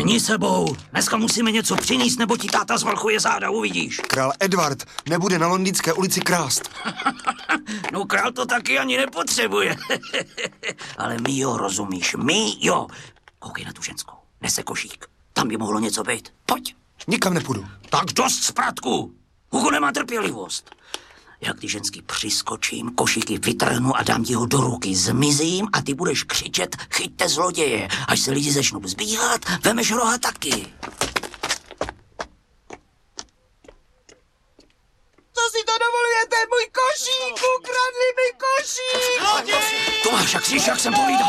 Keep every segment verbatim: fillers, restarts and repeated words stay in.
Žehni sebou. Dneska musíme něco přinést, nebo ti táta zvalchuje záda, uvidíš. Král Edward nebude na Londýnské ulici krást. No král to taky ani nepotřebuje. Ale my jo, rozumíš, my jo. Koukej na tu ženskou, nese košík. Tam by mohlo něco být. Pojď. Nikam nepůjdu. Tak dost spratku. Hugo nemá trpělivost. Jak ty ženský přiskočím, košíky vytrhnu a dám ti ho do ruky, zmizím a ty budeš křičet, chyťte zloděje. Až se lidi začnou zbíhat, vemeš roha taky. Co si to dovolujete? Můj košík! Ukradli mi košík! Zloději! Tomáš, jak jsi, jak jsem povídal.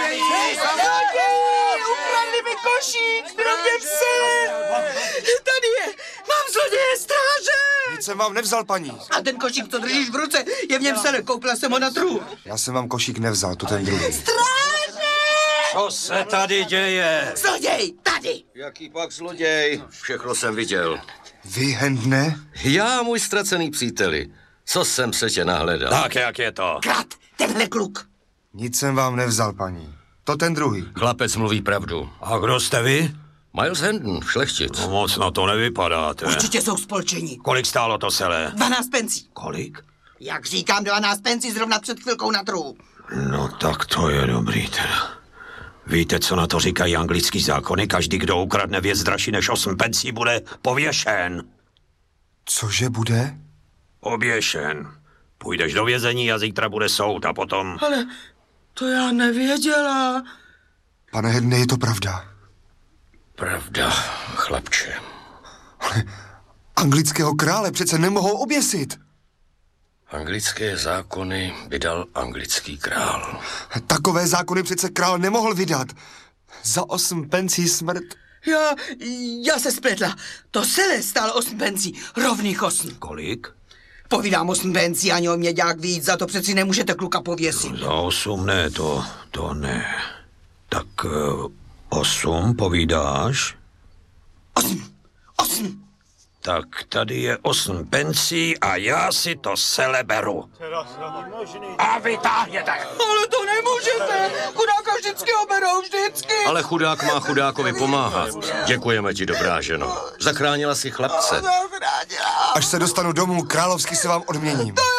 Zloději! Ukradli mi košík! Zrovně pse! Tady je! Mám zloděje, stráže! Nic jsem vám nevzal, paní. A ten košík, co držíš v ruce, je v něm celé. Koupila jsem ho na trhu. Já jsem vám košík nevzal, to ten druhý. Stráže! Co se tady děje? Zloděj, tady! Jaký pak zloděj? Všechno jsem viděl. Vy, Hendne? Já, můj ztracený příteli. Co jsem se tě nahledal? Tak, jak je to? Krát, tenhle kluk. Nic jsem vám nevzal, paní. To ten druhý. Chlapec mluví pravdu. A kdo jste vy? Miles Hendon, šlechtic. No moc na to nevypadáte. Určitě jsou spolčení. Kolik stálo to celé? dvanáct pencí. Kolik? Jak říkám, dvanáct pencí zrovna před chvilkou na trhu. No tak to je dobrý teda. Víte, co na to říkají anglický zákony? Každý, kdo ukradne věc dražší než osm pencí, bude pověšen. Cože bude? Pověšen. Půjdeš do vězení a zítra bude soud a potom... Ale to já nevěděla. Pane Hendne, je to pravda. Pravda, chlapče. Ale anglického krále přece nemohou oběsit. Anglické zákony vydal anglický král. Takové zákony přece král nemohl vydat. Za osm pencí smrt. Já, já se spletla. To celé stálo osm pencí, rovných osm. Kolik? Povídám osm pencí, ani o mě dělák víc, za to přeci nemůžete kluka pověsit. Za osm ne, to, to ne. Tak uh, osm povídáš? Osm, osm. Tak tady je osm pencí a já si to celé beru. A vytáhněte. Ale to nemůžete. Chudáka vždycky oberou, vždycky. Ale chudák má chudákovi pomáhat. Děkujeme ti, dobrá ženo. Zachránila si chlapce. Zachránila. Až se dostanu domů, královsky se vám odměním. To